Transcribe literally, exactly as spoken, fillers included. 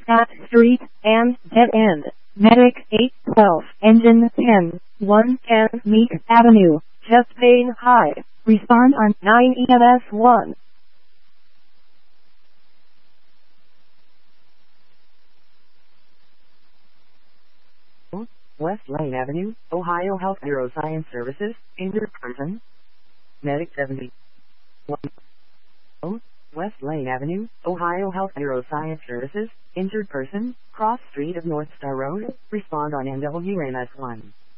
Scott Street, and dead end. Medic eight twelve, engine ten, one ten, Meek Avenue, chest pain high. Respond on nine E M S one. West Lane Avenue, Ohio Health Neuroscience Services, injured person. Medic seventy. one. West Lane Avenue, Ohio Health Neuroscience Services, injured person, cross street of North Star Road, respond on N W M S one.